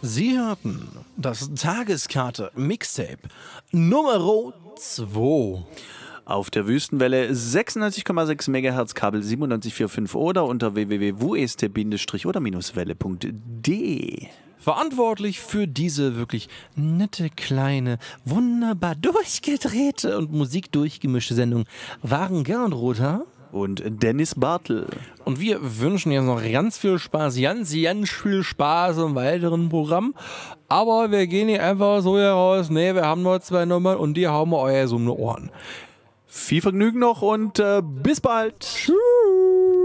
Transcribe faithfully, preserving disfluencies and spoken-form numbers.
Sie hörten das Tageskarte Mixtape Nummer zwei. Auf der Wüstenwelle sechsundneunzig Komma sechs Megahertz, Kabel siebenundneunzig Komma fünf oder unter w w w punkt w e s t oder welle punkt d e. Verantwortlich für diese wirklich nette, kleine, wunderbar durchgedrehte und musikdurchgemischte Sendung waren Gernot Rother und Dennis Bartel. Und wir wünschen jetzt noch ganz viel Spaß, ganz, ganz viel Spaß im weiteren Programm. Aber wir gehen hier einfach so heraus, nee, wir haben nur zwei Nummern und die hauen wir euch so um die Ohren. Viel Vergnügen noch und äh, bis bald. Tschüss.